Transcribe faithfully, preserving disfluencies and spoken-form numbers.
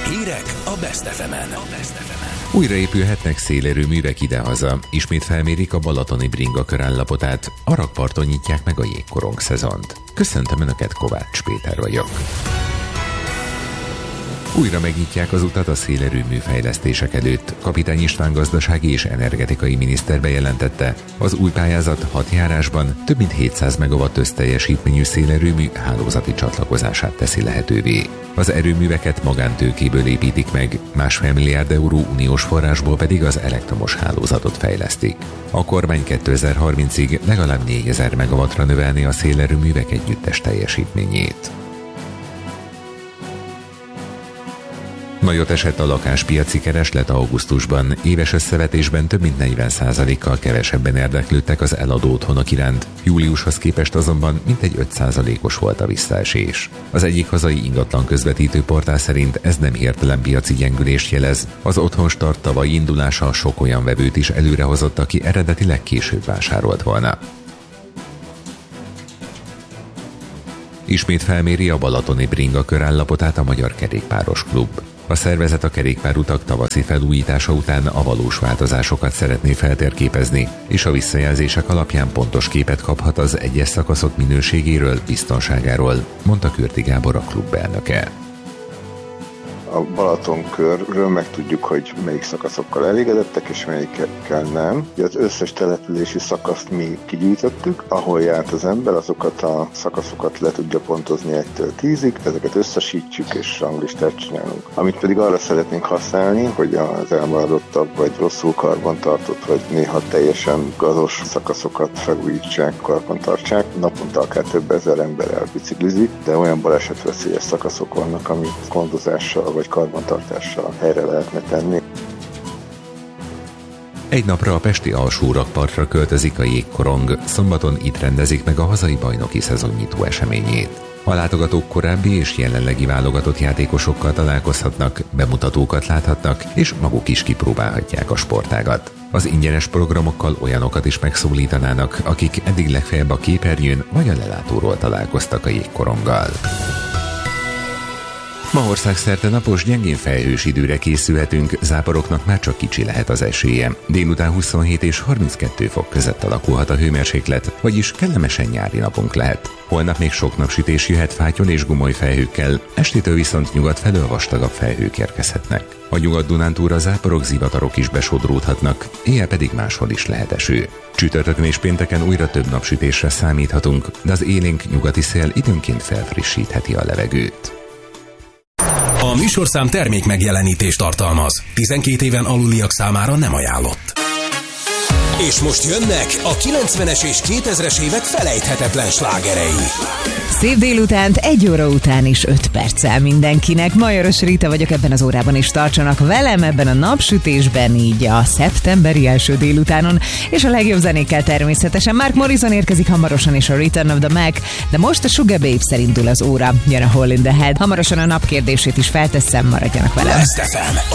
Hírek a Best ef emen. Újraépülhetnek szélerőművek idehaza. Ismét felmérik a balatoni bringa körállapotát. A rakparton nyitják meg a jégkorong szezont. Köszöntöm Önöket, Kovács Péter vagyok. Újra megnyitják az utat a szélerőmű fejlesztések előtt. Kapitány István gazdasági és energetikai miniszter bejelentette, az új pályázat hat járásban több mint hétszáz megawatt összteljesítményű szélerőmű hálózati csatlakozását teszi lehetővé. Az erőműveket magántőkéből építik meg, másfél milliárd euró uniós forrásból pedig az elektromos hálózatot fejlesztik. A kormány kétezer-harmincig legalább négyezer megawattra növelni a szélerőművek együttes teljesítményét. Nagyot esett a lakáspiaci kereslet augusztusban, éves összevetésben több mint negyven százalékkal kevesebben érdeklődtek az eladó otthonok iránt. Júliushoz képest azonban mintegy öt százalékos volt a visszaesés. Az egyik hazai ingatlan közvetítő portál szerint ez nem hirtelen piaci gyengülést jelez. Az Otthonstart tavalyi indulása sok olyan vevőt is előrehozott, aki eredetileg később vásárolt volna. Ismét felméri a balatoni bringa körállapotát a Magyar Kerékpáros Klub. A szervezet a kerékpárutak tavaszi felújítása után a valós változásokat szeretné feltérképezni, és a visszajelzések alapján pontos képet kaphat az egyes szakaszok minőségéről, biztonságáról, mondta Kürti Gábor, a klub elnöke. A Balatonkörről megtudjuk, hogy melyik szakaszokkal elégedettek, és melyikkel nem. Az összes települési szakaszt mi kigyűjtöttük, ahol járt az ember, azokat a szakaszokat le tudja pontozni egytől tízig, ezeket összesítjük és ranglistát csinálunk. Amit pedig arra szeretnénk használni, hogy az elmaradottabb, vagy rosszul karbantartott, vagy néha teljesen gazos szakaszokat felújítsák, karbantartsák. Naponta akár több ezer ember elbiciklizik, de olyan balesetveszélyes szakaszok vannak, amit gondozással vagy karbantartással helyre lehetne tenni. Egy napra a pesti alsórakpartra költözik a jégkorong, szombaton itt rendezik meg a hazai bajnoki szezonnyitó eseményét. A látogatók korábbi és jelenlegi válogatott játékosokkal találkozhatnak, bemutatókat láthatnak, és maguk is kipróbálhatják a sportágat. Az ingyenes programokkal olyanokat is megszólítanának, akik eddig legfeljebb a képernyőn vagy a lelátóról találkoztak a jégkoronggal. Ma országszerte napos, gyengén felhős időre készülhetünk, záporoknak már csak kicsi lehet az esélye. Délután huszonhét és harminckettő fok között alakulhat a hőmérséklet, vagyis kellemesen nyári napunk lehet. Holnap még sok napsütés jöhet fátyon és gumoly felhőkkel, estétől viszont nyugat felől vastagabb felhők érkezhetnek. A Nyugat-Dunántúlra záporok, zivatarok is besodródhatnak, éjjel pedig máshol is lehet eső. Csütörtökön és pénteken újra több napsütésre számíthatunk, de az élénk nyugati szél időnként felfrissítheti a levegőt. A műsorszám termék megjelenítést tartalmaz. tizenkét éven aluliak számára nem ajánlott. És most jönnek a kilencvenes és kétezres évek felejthetetlen slágerei. Szép délutánt, egy óra után is öt perccel mindenkinek. Majoros Rita vagyok ebben az órában, és tartsanak velem ebben a napsütésben, így a szeptemberi első délutánon, és a legjobb zenékkel természetesen. Mark Morrison érkezik hamarosan, és a Return of the Mac, de most a Sugababes indul az óra. Jön a Hole in the Head. Hamarosan a napkérdését is felteszem, maradjanak velem. Best ef em,